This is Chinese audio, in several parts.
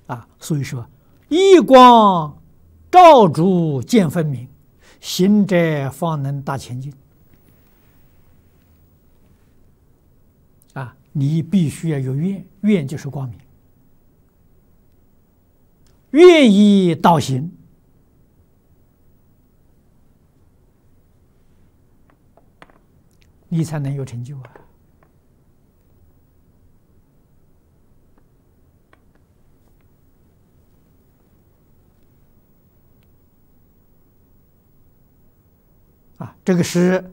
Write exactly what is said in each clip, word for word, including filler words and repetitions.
啊，所以说一光照诸见分明，行者方能达前进。啊，你必须要有愿，愿就是光明，愿意导行，你才能有成就啊！啊，这个是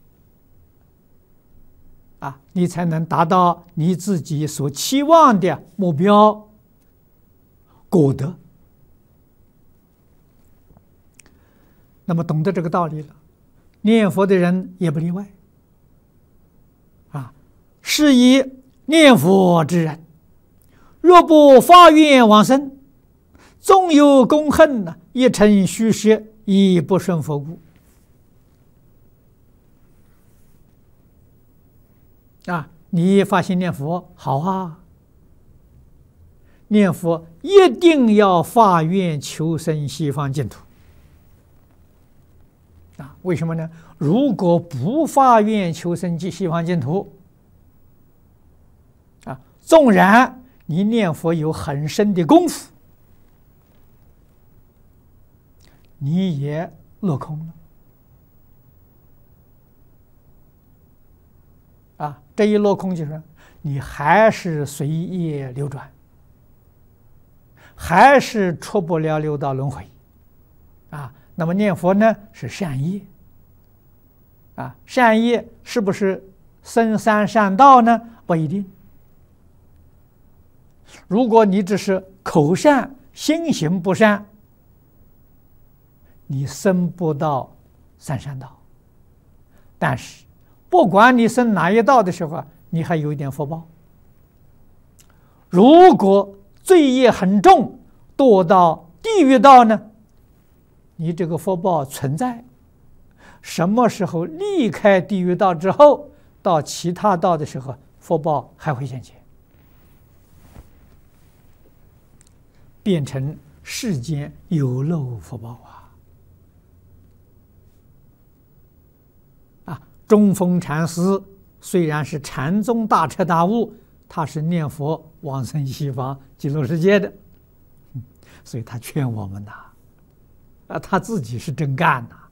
啊，你才能达到你自己所期望的目标果德。那么懂得这个道理了，念佛的人也不例外。啊，是以念佛之人，若不发愿往生，纵有功恨呢，一成虚实，亦不顺佛故。啊，你发心念佛好啊，念佛一定要发愿求生西方净土。啊，为什么呢？如果不发愿求生西方净土，啊，纵然你念佛有很深的功夫，你也落空了。啊，这一落空就是你还是随业流转，还是出不了六道轮回。啊，那么念佛呢是善业。啊，善业是不是僧三善道呢？不一定。如果你只是口善心行不善，你生不到三善道。但是不管你生哪一道的时候啊，你还有一点福报。如果罪业很重，堕到地狱道呢，你这个福报存在。什么时候离开地狱道之后，到其他道的时候，福报还会现前，变成世间有漏福报啊！啊，中峰禅师虽然是禅宗大彻大悟，他是念佛往生西方极乐世界的，所以他劝我们呐，啊，他自己是真干呐。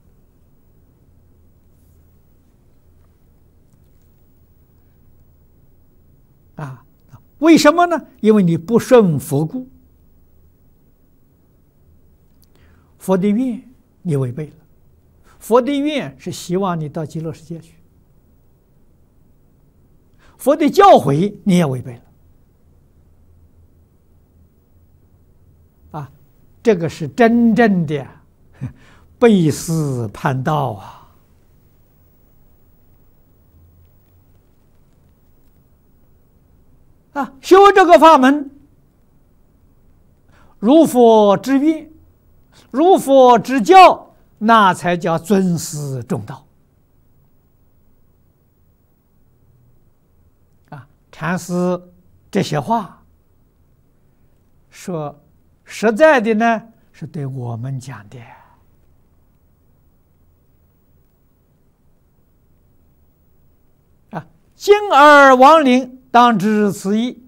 啊，为什么呢？因为你不顺佛故，佛的愿你违背了，佛的愿是希望你到极乐世界去，佛的教诲你也违背了。啊，这个是真正的背思叛道啊！啊，修这个法门，如佛之愿，如佛之教，那才叫尊师重道。啊，禅师这些话说实在的呢，是对我们讲的。啊，今而亡灵，当知此意。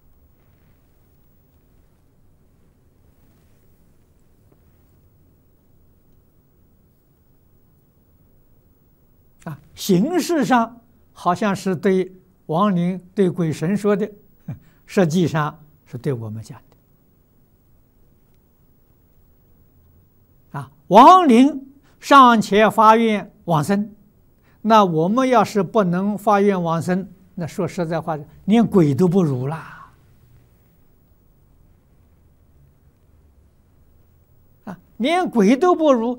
啊，形式上好像是对亡灵、对鬼神说的，实际上是对我们讲的。啊，亡灵尚且发愿往生，那我们要是不能发愿往生，那说实在话，连鬼都不如啦！啊，连鬼都不如，